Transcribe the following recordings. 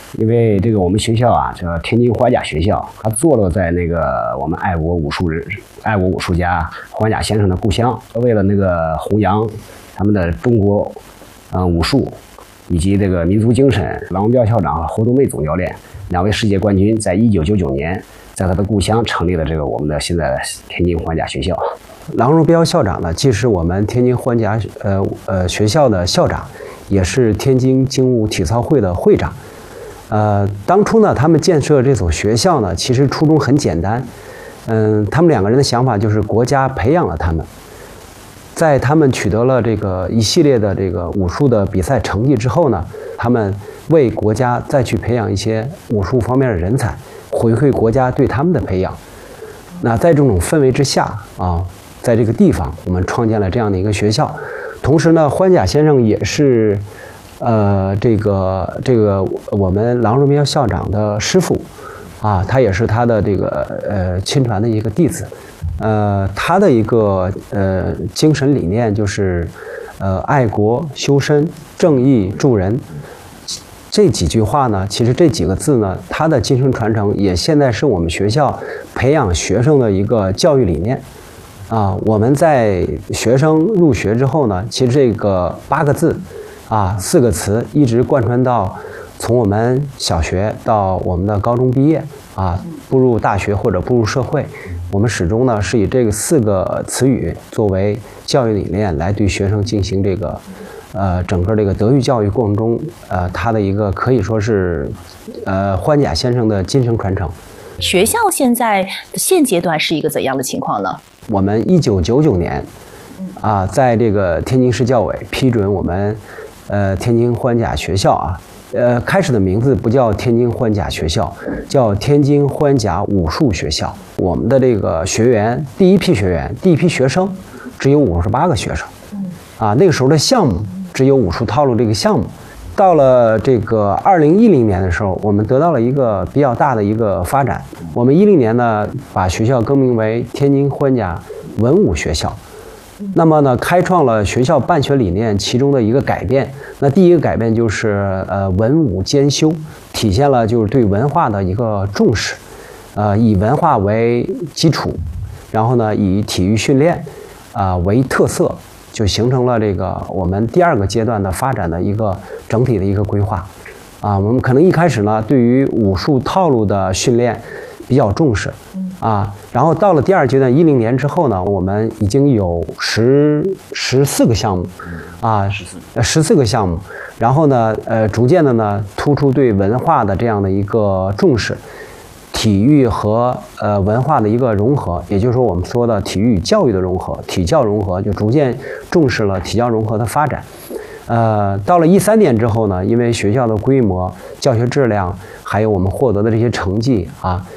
因为这个我们学校啊，叫天津花甲学校，它坐落在那个我们爱国武术家花甲先生的故乡。为了那个弘扬他们的中国武术以及这个民族精神，郎荣彪校长和侯冬梅总教练2位世界冠军，在1999年在他的故乡成立了这个我们的现在天津花甲学校。郎荣彪校长呢，既是我们天津花甲学校的校长，也是天津精武体操会的会长。当初呢，他们建设这所学校呢，其实初衷很简单。他们2个人的想法就是国家培养了他们，在他们取得了这个一系列的这个武术的比赛成绩之后呢，他们为国家再去培养一些武术方面的人才，回馈国家对他们的培养。那在这种氛围之下啊，在这个地方，我们创建了这样的一个学校。同时呢，欢甲先生也是这个我们郎荣彪校长的师傅啊，他也是他的这个亲传的一个弟子。他的一个精神理念就是爱国修身、正义助人。这几句话呢，其实这几个字呢，他的精神传承也现在是我们学校培养学生的一个教育理念。我们在学生入学之后呢，其实这个8个字4个词一直贯穿到从我们小学到我们的高中毕业步入大学或者步入社会，我们始终呢是以这个4个词语作为教育理念来对学生进行这个整个这个德育教育过程中他的一个可以说是欢甲先生的精神传承。 学校现在现阶段是一个怎样的情况呢？ 我们1999年在这个天津市教委批准我们天津欢甲学校开始的名字不叫天津欢甲学校，叫天津欢甲武术学校。我们的这个学员，第一批学生只有58个学生那个时候的项目只有武术套路这个项目。到了这个2010年的时候，我们得到了一个比较大的一个发展。我们10年呢，把学校更名为天津欢甲文武学校。那么呢，开创了学校办学理念其中的一个改变。那第一个改变就是文武兼修，体现了就是对文化的一个重视，以文化为基础，然后呢以体育训练为特色，就形成了这个我们第2个阶段的发展的一个整体的一个规划。我们可能一开始呢，对于武术套路的训练比较重视然后到了第2阶段10年之后呢，我们已经有14个项目14个项目，然后呢逐渐的呢突出对文化的这样的一个重视，体育和文化的一个融合，也就是说我们说的体育教育的融合，体教融合，就逐渐重视了体教融合的发展。到了13年之后呢，因为学校的规模、教学质量，还有我们获得的这些成绩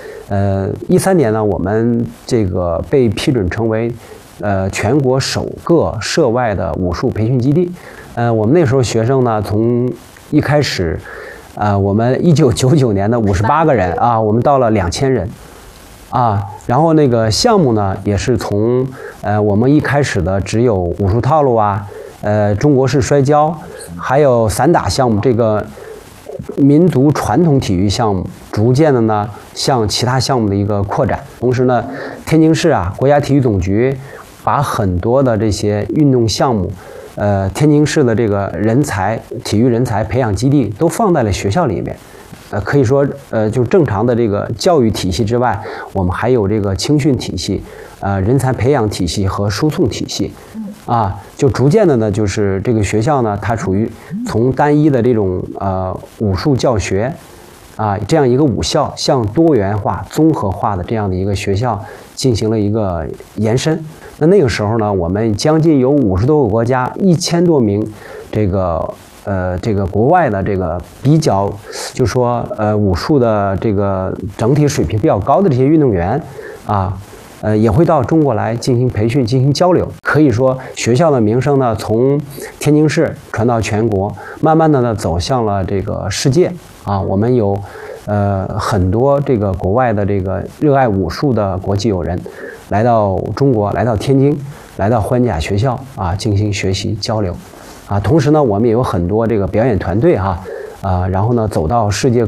13年呢，我们这个被批准成为全国首个涉外的武术培训基地。我们那时候学生呢，从一开始我们1999年的58个人我们到了2000人然后那个项目呢，也是从我们一开始的只有武术套路中国式摔跤，还有散打项目这个民族传统体育项目，逐渐的呢向其他项目的一个扩展。同时呢，天津市国家体育总局把很多的这些运动项目天津市的这个体育人才培养基地都放在了学校里面。可以说就正常的这个教育体系之外，我们还有这个青训体系人才培养体系和输送体系就逐渐的呢，就是这个学校呢，它处于从单一的这种武术教学这样一个武校，向多元化、综合化的这样的一个学校进行了一个延伸。那个时候呢，我们将近有50多个国家，1000多名这个国外的这个比较，就说武术的这个整体水平比较高的这些运动员也会到中国来进行培训、进行交流。可以说，学校的名声呢，从天津市传到全国，慢慢的呢走向了这个世界我们有很多这个国外的这个热爱武术的国际友人来到中国，来到天津，来到欢甲学校进行学习交流同时呢，我们也有很多这个表演团队然后呢走到世界